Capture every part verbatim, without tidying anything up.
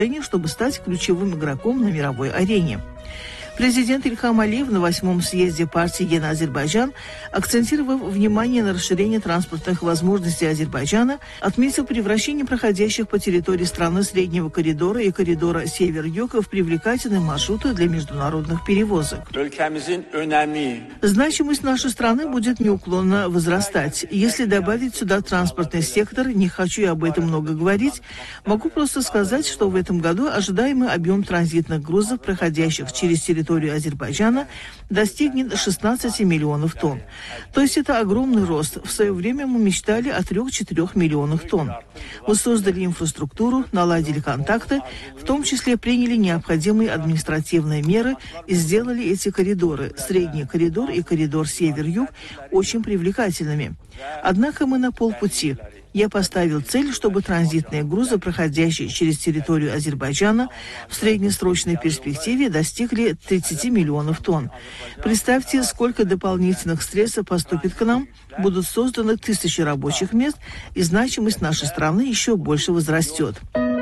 чтобы стать ключевым игроком на мировой арене. Президент Ильхам Алиев на восьмом съезде партии «Ен Азербайджан», акцентировав внимание на расширении транспортных возможностей Азербайджана, отметил превращение проходящих по территории страны среднего коридора и коридора север-юг в привлекательные маршруты для международных перевозок. Значимость нашей страны будет неуклонно возрастать. Если добавить сюда транспортный сектор, не хочу я об этом много говорить, могу просто сказать, что в этом году ожидаемый объем транзитных грузов, проходящих через территорию Азербайджана, достигнет шестнадцати миллионов тонн. То есть это огромный рост. В свое время мы мечтали о трёх-четырёх миллионах тонн. Мы создали инфраструктуру, наладили контакты, в том числе приняли необходимые административные меры и сделали эти коридоры, средний коридор и коридор север-юг, очень привлекательными. Однако мы на полпути. Я поставил цель, чтобы транзитные грузы, проходящие через территорию Азербайджана, в среднесрочной перспективе достигли тридцати миллионов тонн. Представьте, сколько дополнительных средств поступит к нам, будут созданы тысячи рабочих мест, и значимость нашей страны еще больше возрастет.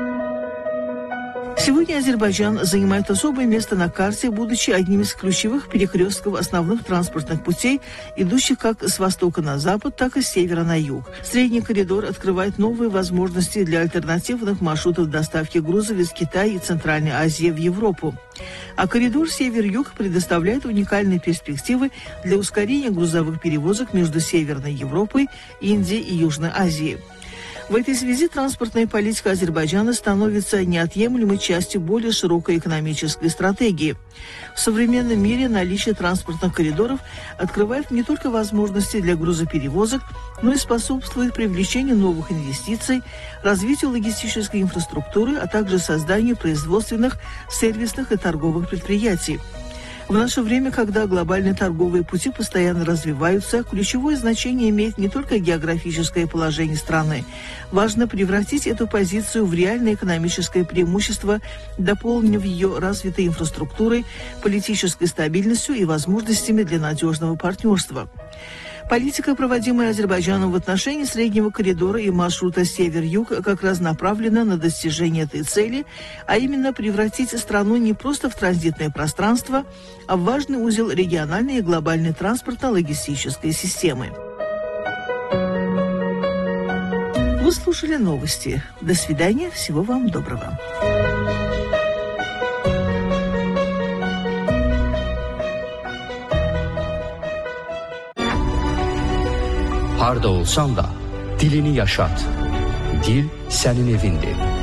Сегодня Азербайджан занимает особое место на карте, будучи одним из ключевых перекрестков основных транспортных путей, идущих как с востока на запад, так и с севера на юг. Средний коридор открывает новые возможности для альтернативных маршрутов доставки грузов из Китая и Центральной Азии в Европу. А коридор север-юг предоставляет уникальные перспективы для ускорения грузовых перевозок между Северной Европой, Индией и Южной Азией. В этой связи транспортная политика Азербайджана становится неотъемлемой частью более широкой экономической стратегии. В современном мире наличие транспортных коридоров открывает не только возможности для грузоперевозок, но и способствует привлечению новых инвестиций, развитию логистической инфраструктуры, а также созданию производственных, сервисных и торговых предприятий. В наше время, когда глобальные торговые пути постоянно развиваются, ключевое значение имеет не только географическое положение страны. Важно превратить эту позицию в реальное экономическое преимущество, дополнив ее развитой инфраструктурой, политической стабильностью и возможностями для надежного партнерства. Политика, проводимая Азербайджаном в отношении среднего коридора и маршрута север-юг, как раз направлена на достижение этой цели, а именно превратить страну не просто в транзитное пространство, а в важный узел региональной и глобальной транспортно-логистической системы. Вы слушали новости. До свидания. Всего вам доброго. Harda olsan da dilini yaşat. Dil senin evindi.